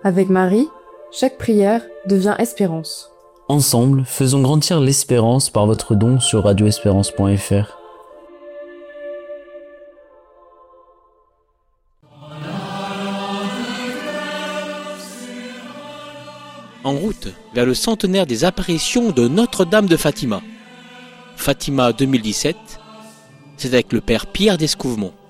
Avec Marie, chaque prière devient espérance. Ensemble, faisons grandir l'espérance par votre don sur radioespérance.fr. En route vers le centenaire des apparitions de Notre-Dame de Fatima. Fatima 2017, c'est avec le Père Pierre d'Escouvemont.